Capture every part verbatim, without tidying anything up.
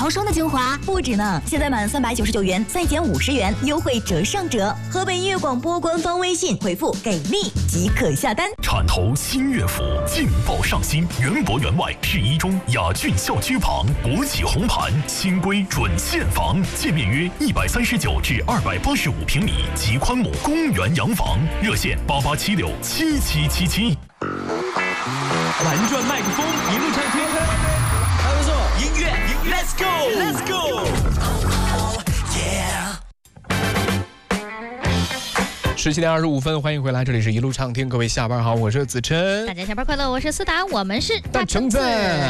毫升的精华，不止呢！现在满三百九十九元再减五十元，优惠折上折。河北音乐广播官方微信回复“给力”即可下单。 铲头新乐府劲爆上新，园博园外市一中雅骏校区旁，国企红盘新规准现房，建面约一百三十九至二百八十五平米，极宽亩公园洋房，热线八八七六七七七七。 玩转麦克风，一路唱天，还不错，音乐，Let's go，Let's go， 十七点二十五分，欢迎回来，这里是一路畅听，各位下班好，我是子琛， 大家下班快乐，我是思达，我们是大橙子。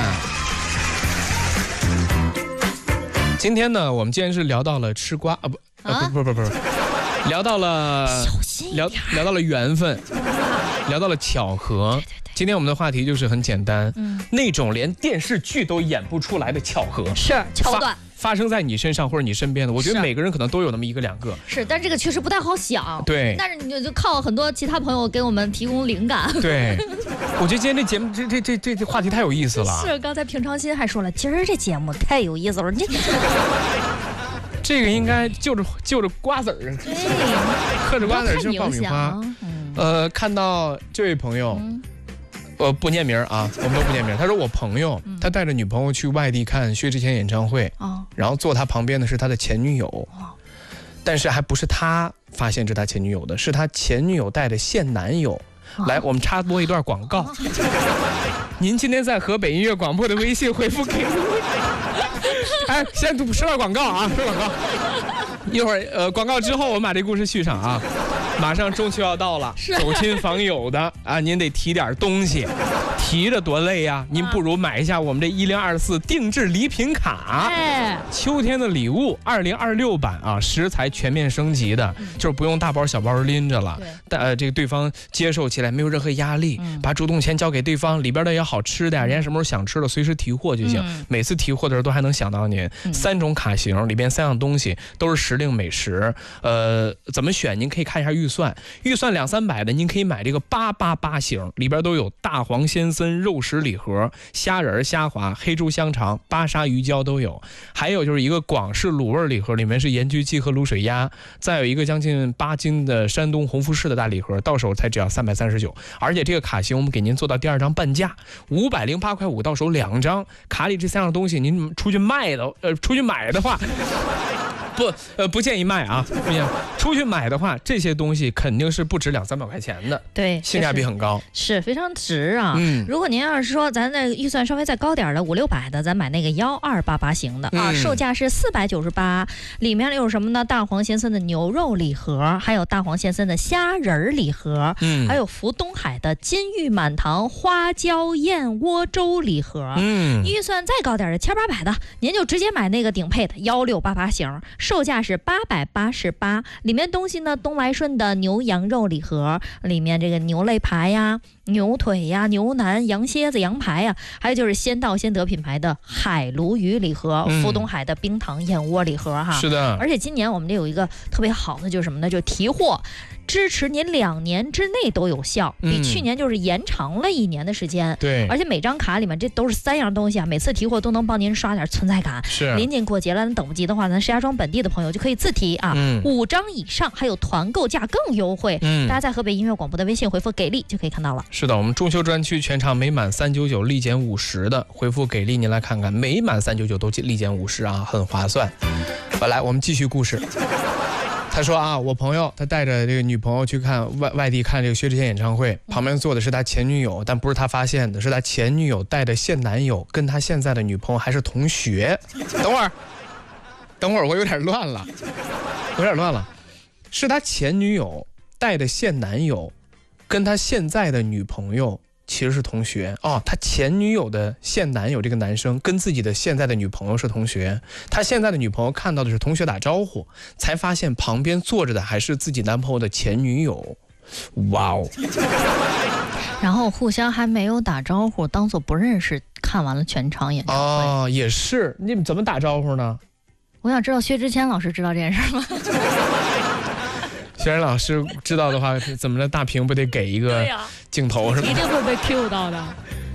今天呢，我们既然是聊到了吃瓜啊不啊不不不不，聊到了聊聊到了缘分，聊到了巧合。对对对，今天我们的话题就是很简单，嗯，那种连电视剧都演不出来的巧合， 是桥段。 发生在你身上或者你身边的，我觉得每个人可能都有那么一个两个。 是，但这个确实不太好想。 对， 但是你就靠很多其他朋友给我们提供灵感。 对，我觉得今天这节目这这这这这话题太有意思了。 是，刚才平常心还说了，今儿这节目太有意思了。你这个应该就着就着瓜子儿， 对， 嗑着瓜子儿吃爆米花。嗯、呃，看到这位朋友。嗯我不念名啊，我们都不念名。他说我朋友，他带着女朋友去外地看薛之谦演唱会，哦、然后坐他旁边的是他的前女友，哦、但是还不是他发现是他前女友的，是他前女友带的现男友。哦、来，我们插播一段广告。哦、您今天在河北音乐广播的微信回复给哎，先说到广告啊，说广告。一会儿呃，广告之后我们把这故事续上啊。马上中秋要到了，走亲访友的啊，您得提点东西，提着多累呀、啊！您不如买一下我们这一零二四定制礼品卡，哎，秋天的礼物二零二六版啊，食材全面升级的，嗯、就是不用大包小包拎着了，但呃这个对方接受起来没有任何压力，嗯、把主动权交给对方，里边的也好吃的呀，人家什么时候想吃的随时提货就行，嗯、每次提货的时候都还能想到您。嗯、三种卡型里边三样东西都是时令美食，呃，怎么选您可以看一下预算，预算两三百的您可以买这个八八八型，里边都有大黄鲜参肉食礼盒、虾仁虾滑、黑猪香肠、巴沙鱼胶都有，还有就是一个广式卤味礼盒，里面是盐焗鸡和卤水鸭，再有一个将近八斤的山东红福式的大礼盒，到手才只要三百三十九，而且这个卡型我们给您做到第二张半价，五百零八块五到手两张，卡里这三样东西您出去卖的呃出去买的话。不，呃，不建议卖啊！不建议出去买的话，这些东西肯定是不值两三百块钱的， 对， 性价比很高， 是非常值啊。 嗯， 如果您要是说咱那预算稍微再高点的五六百的，咱买那个幺二八八型的啊，嗯、售价是四百九十八，里面有什么呢？大黄鲜参的牛肉礼盒，还有大黄鲜参的虾仁礼盒，嗯，还有福东海的金玉满堂花椒燕窝粥礼盒。嗯，预算再高点的千八百的，您就直接买那个顶配的幺六八八型。售价是八百八十八，里面东西呢，东来顺的牛羊肉礼盒，里面这个牛肋排呀、牛腿呀、牛腩、羊蝎子、羊排呀，还有就是先到先得品牌的海鲈鱼礼盒、嗯、福东海的冰糖燕窝礼盒哈。 是的， 而且今年我们这有一个特别好的，就是什么呢？就提货。支持您两年之内都有效，比去年就是延长了一年的时间。 对、嗯， 而且每张卡里面这都是三样东西啊，每次提货都能帮您刷点存在感。 是， 临近过节了，等不及的话，咱石家庄本地的朋友就可以自提啊，嗯、五张以上还有团购价更优惠。嗯，大家在河北音乐广播的微信回复给力就可以看到了。 是的，我们中秋专区全场每满三九九立减五十的，回复给力您来看看，每满三九九都立减五十啊，很划算。好，来我们继续故事。他说啊，我朋友他带着这个女朋友去看外外地看这个薛之谦演唱会，旁边坐的是他前女友，但不是他发现的，是他前女友带的现男友，跟他现在的女朋友还是同学。等会儿，等会儿，我有点乱了，有点乱了，是他前女友带的现男友，跟他现在的女朋友其实是同学哦，他前女友的现男友这个男生跟自己的现在的女朋友是同学，他现在的女朋友看到的是同学打招呼，才发现旁边坐着的还是自己男朋友的前女友。哇哦！ 然后互相还没有打招呼，当作不认识，看完了全场演唱会。 哦，也是，你怎么打招呼呢？ 我想知道薛之谦老师知道这件事吗？ 薛然老师知道的话，怎么了？大屏不得给一个镜头是吧？ 一定会被 Q 到的。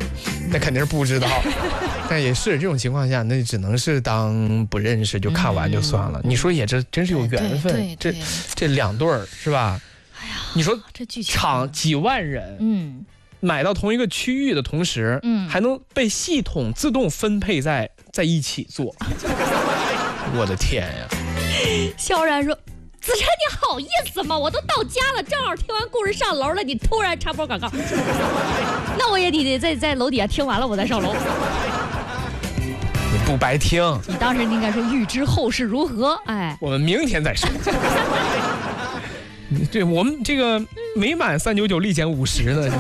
那肯定是不知道。但也是这种情况下，那只能是当不认识就看完就算了。嗯、你说也这真是有缘分， 对对对这这两对儿是吧？ 哎呀， 你说这剧情场几万人， 嗯， 买到同一个区域的同时，嗯，还能被系统自动分配在在一起做。我的天呀！ 萧然说。子晨，你好意思吗？我都到家了，正好听完故事上楼了，你突然插播广告，那我也得在在楼底下听完了，我再上楼。 你不白听， 你当时应该说预知后事如何？哎， 我们明天再说。对，我们这个每满三九九立减五十呢。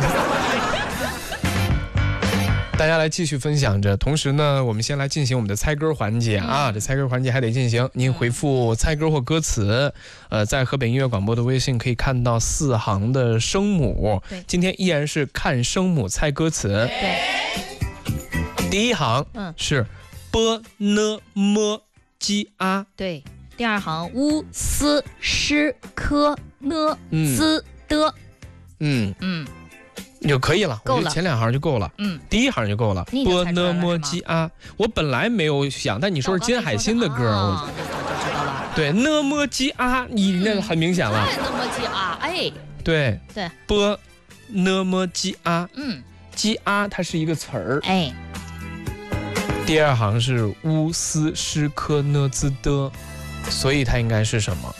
大家来继续分享着，同时呢，我们先来进行我们的猜歌环节啊。这猜歌环节还得进行，您回复猜歌或歌词，呃，在河北音乐广播的微信可以看到四行的声母。今天依然是看声母猜歌词。对，第一行是 b n m g a。 对，第二行 u s sh k n z d。嗯嗯。 就可以了， 够了， 我觉得前两行就够了，嗯，第一行就够了。 波呢么鸡啊，我本来没有想，但你说是金海心的歌，我就知道了。 对，呢么鸡啊，你那个很明显了。 呢么鸡啊，哎， 对对， 波呢么鸡啊，嗯，鸡啊，它是一个词儿， 哎。 第二行是乌斯诗科呢兹的，所以它应该是什么？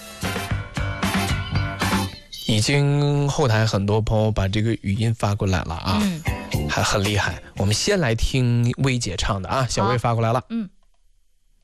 已经后台很多朋友把这个语音发过来了啊，嗯、还很厉害。我们先来听薇姐唱的啊，小薇发过来了。嗯。